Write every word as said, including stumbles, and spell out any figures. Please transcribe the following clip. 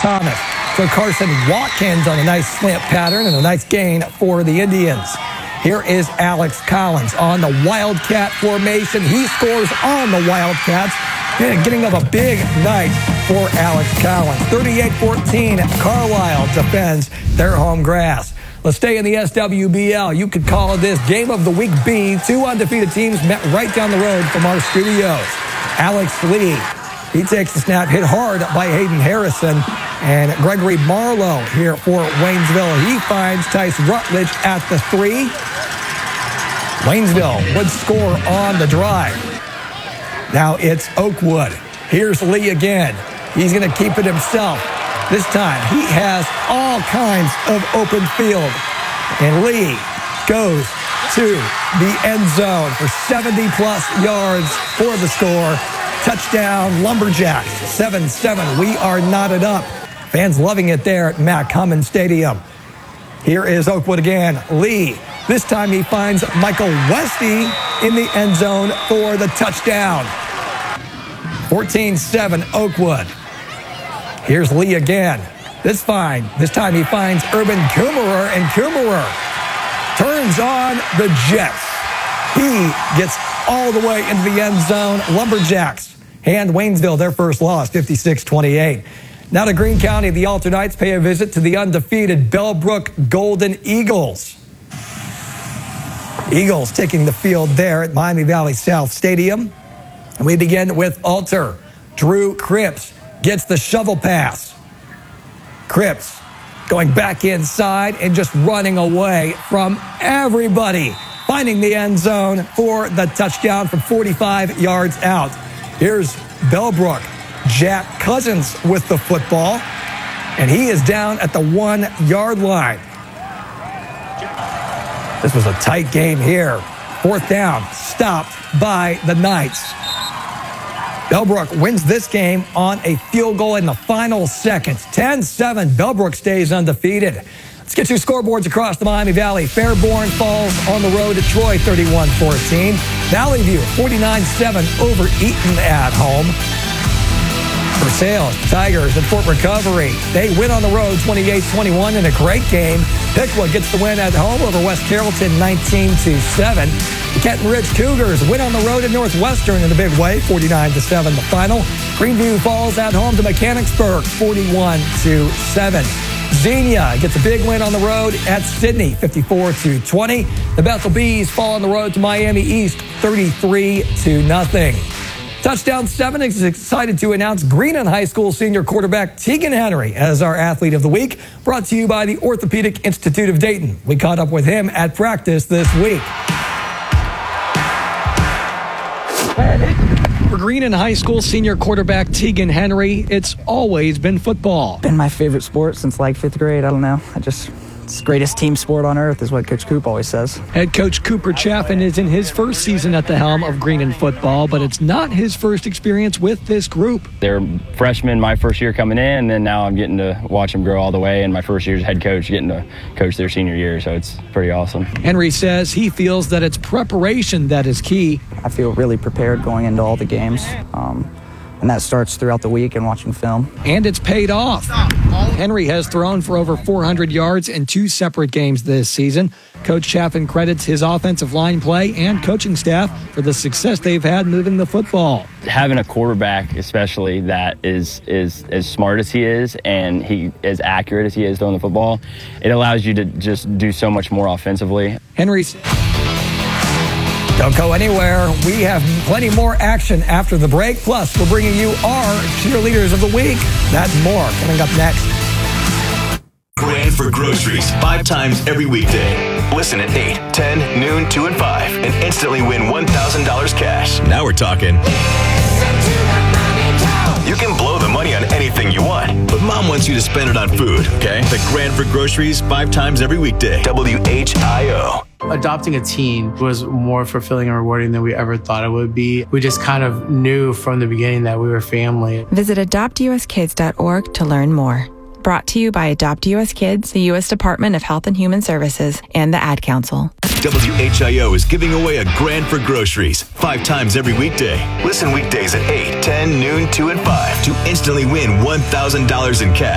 Thomas to Carson Watkins on a nice slant pattern and a nice gain for the Indians. Here is Alex Collins on the Wildcat formation. He scores on the Wildcats, getting up a big night for Alex Collins. thirty-eight fourteen, Carlisle defends their home grass. Let's stay in the S W B L. You could call this Game of the Week B. Two undefeated teams met right down the road from our studios. Alex Lee, he takes the snap, hit hard by Hayden Harrison. And Gregory Marlowe here for Waynesville. He finds Tice Rutledge at the three. Waynesville would score on the drive. Now it's Oakwood. Here's Lee again. He's going to keep it himself. This time he has all kinds of open field. And Lee goes to the end zone for seventy plus yards for the score. Touchdown Lumberjacks, seven seven. We are knotted up. Fans loving it there at Mac Cummins Stadium. Here is Oakwood again. Lee. This time he finds Michael Westy in the end zone for the touchdown. fourteen seven Oakwood. Here's Lee again. This fine. This time he finds Urban Kummerer, and Kummerer turns on the Jets. He gets all the way into the end zone. Lumberjacks hand Waynesville their first loss, fifty-six twenty-eight. Now to Greene County, the Alternites pay a visit to the undefeated Bellbrook Golden Eagles. Eagles taking the field there at Miami Valley South Stadium. And we begin with Alter. Drew Cripps gets the shovel pass. Cripps going back inside and just running away from everybody, finding the end zone for the touchdown from forty-five yards out. Here's Bellbrook. Jack Cousins with the football, and he is down at the one-yard line. This was a tight game here. Fourth down, stopped by the Knights. Bellbrook wins this game on a field goal in the final seconds. ten seven, Bellbrook stays undefeated. Let's get your scoreboards across the Miami Valley. Fairborn falls on the road to Troy, thirty-one fourteen. Valley View, forty-nine seven over Eaton at home. Versailles, Tigers, and Fort Recovery. They win on the road twenty-eight twenty-one in a great game. Piqua gets the win at home over West Carrollton nineteen to seven. The Kenton Ridge Cougars win on the road at Northwestern in a big way, forty-nine to seven the final. Greenview falls at home to Mechanicsburg, forty-one to seven. Xenia gets a big win on the road at Sydney, fifty-four to twenty. The Bethel Bees fall on the road to Miami East, thirty-three to nothing. Touchdown seven is excited to announce Greenon High School senior quarterback Tegan Henry as our Athlete of the Week, brought to you by the Orthopedic Institute of Dayton. We caught up with him at practice this week. For Greenon High School senior quarterback Tegan Henry, it's always been football. Been my favorite sport since like fifth grade. I don't know. I just... It's the greatest team sport on earth is what Coach Coop always says. Head coach Cooper Chaffin is in his first season at the helm of Greenon football, but it's not his first experience with this group. They're freshmen my first year coming in, and then now I'm getting to watch them grow all the way, and my first year as head coach getting to coach their senior year, so it's pretty awesome. Henry says he feels that it's preparation that is key. I feel really prepared going into all the games. Um, And that starts throughout the week and watching film. And it's paid off. Henry has thrown for over four hundred yards in two separate games this season. Coach Chaffin credits his offensive line play and coaching staff for the success they've had moving the football. Having a quarterback, especially that is is as smart as he is and he as accurate as he is throwing the football, it allows you to just do so much more offensively. Henry's... Don't go anywhere. We have plenty more action after the break. Plus, we're bringing you our cheerleaders of the week. That and more coming up next. Grand for groceries, five times every weekday. Listen at eight, ten, noon, two, and five, and instantly win one thousand dollars cash. Now we're talking. You can blow the money on anything you want, but Mom wants you to spend it on food, okay? The Grand for groceries, five times every weekday. W H I O. Adopting a teen was more fulfilling and rewarding than we ever thought it would be. We just kind of knew from the beginning that we were family. Visit adopt u s kids dot org to learn more. Brought to you by Adopt U S Kids, the U S Department of Health and Human Services, and the Ad Council. W H I O is giving away a grand for groceries five times every weekday. Listen weekdays at eight, ten, noon, two, and five to instantly win one thousand dollars in cash.